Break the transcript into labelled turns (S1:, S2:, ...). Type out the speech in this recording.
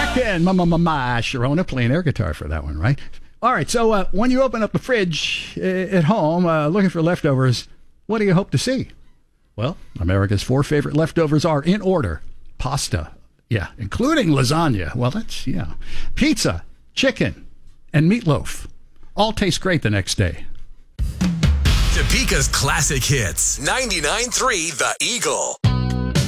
S1: And Sharona playing air guitar for that one, right? All right, so when you open up the fridge at home looking for leftovers, what do you hope to see? Well, America's 4 favorite leftovers are in order. Pasta, yeah, including lasagna. Well, that's, yeah. Pizza, chicken, and meatloaf. All taste great the next day.
S2: Topeka's classic hits. 99.3 The Eagle.